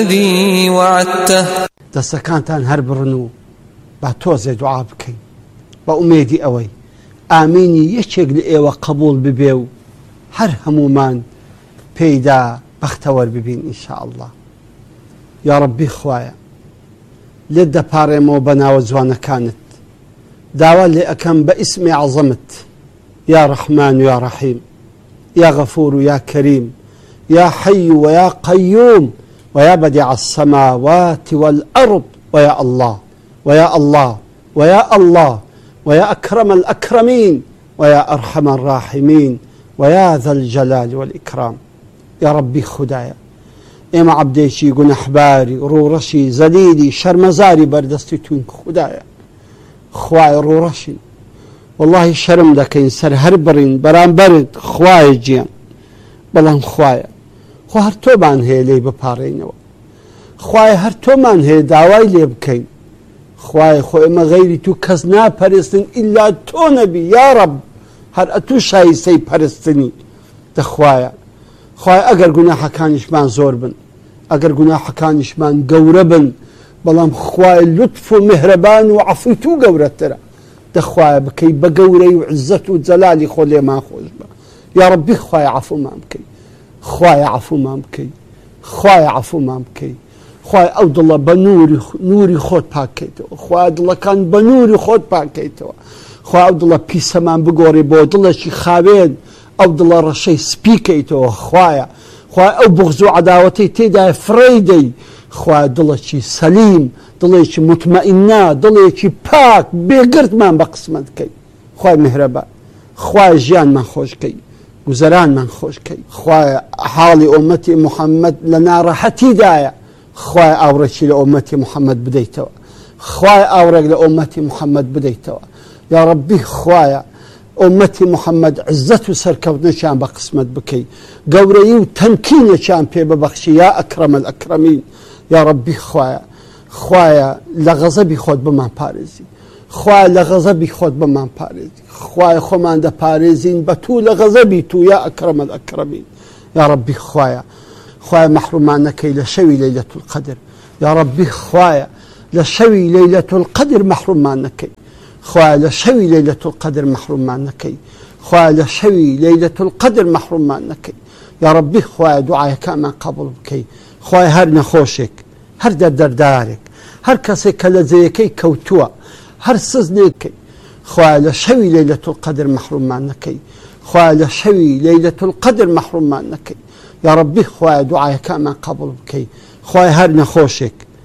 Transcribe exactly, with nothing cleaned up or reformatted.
الذي وعدته. دەستەکانتان هەر بڕن و با تۆزێ دوعا بکەین بە ئومێدی ئەوەی ئامینی یەکێک لە ئێوە قبول ببێ و هەر هەمومان پێیدا بەختەوەر ببین ئینشاءالله. یا ربی خوایە لێت دەپارێمەوە بە ناوە جوانەکانت، داوا لێ ئەەکەم بە ئیسمی عەزەمت، یا ڕەحمان و یا ڕەحیم، یا غەفور و یا کەریم، یا حەی و یا قەیوم ويا بديع السماوات والأرض ويا الله ويا الله ويا الله ويا أكرم الأكرمين ويا أرحم الراحمين ويا ذا الجلال والإكرام. يا ربي خدايا إما عبديشي قنحباري رورشي زليلي شرمزاري بردستيتون خدايا خواي رورشي والله شرم دكين سر هربرين بران برد خواي جيان بلان خوايا خو هەر تۆمان هەیە لێی بپارڕینەوە، خوایە هەر تۆمان هەیە داوای لێ بکەین، خوایە خۆ ئێمە غەیری تو کەس ناپەرستن ئیلا تۆ نەبی یا ڕەب، هەر ئەتوو شایستەی پەرستنی. دەخوایە خوایە ئەگەر گوناحەکانیشمان زۆر بن، ئەگەر گوناحەکانیشمان گەورە بن، بەڵام خوایە لوتف و میهرەبان و عەفوی تو گەورەترە، دەخوایە بکەی بە گەورەی و عزەت و جەلالی خۆ لێمان خۆش بە. یا ڕەبی خوایە عەفومان بکەی، خوای عفومان بکەی، خوای عفومان بکەی، خوای ئەو دڵە بە نووری خۆت پاکەیتەوە، خوای دڵەکان بە نووری خۆت پاکەیتەوە، خوای ئەو دڵە پیسەمان بگۆڕی بۆ دڵێکی خاوێن، ئەو دڵە ڕەشەی سپیکەیتەوە، خوایە خوای ئەو بغز و عەداوەتەی تێدای فڕێدەی، خوای دڵێکی سەلیم، دڵێکی مطمئینە، دڵێکی پاک بێگردمان بە قسمەت بکەی، خوای میهرەبان، خوای ژیانمان خۆشکەی، گوزەرانمان خۆشکەی، خوایە حاڵی ئومەتی محەممەد لە ناڕەحەتیدایە، خوای ئاورێکی لە ئومەتی محەممەد بدەیتەوە، خوای ئاورێک لە ئومەتی محەممەد بدەیتەوە. یا ڕەبی خوایە ئومەتی محەممەد عزەت و سەرکەوتنەیان بە قسمەت بکەی، گەورەی و تەمکینێکیان پێ ببەخشی یا ئەکرەم الئەکرەمین. یا ڕەبی خوایە خوایە لە غەزەبی خۆت بمان پارێزی، خوای لە غەزەبی خۆت بمان پارێزی، خوای خۆمان دەپارێزین بە تو لە غەزەبی تو یا ئەکرەم الئەکرەمین. یا ڕەبی خوایە خوایە مەحرومان نەکەی لە شەوی لەیلەت القەدر، یا ڕەبی خوایە لە شەوی لەیلەت القەدر مەحرومان نەکەی، خوایە لە شەوی لەیلەت القەدر مەحرومان نەکەی، خوایە لە شەوی لەیلەت القەدر مەحرومان نەکەی. یا ڕەبی خوایە دوعایەکانمان قبوڵ بکەی، خوایە هەر نەخۆشێک، هەر دەردەردارێک، هەر کەسێک کە لە جێیەکەی کەوتووە، هەر سزنێکەی، خوایە لە شەوی لەیلەت القەدر مەحرومان نەکەی، خوایە لە شەوی لەیلەت القەدر مەحرومان نەکەی. یا ڕەبی خوایە دوعایەکانمان قبوڵ بکەی، خوایە هەر نەخۆشێک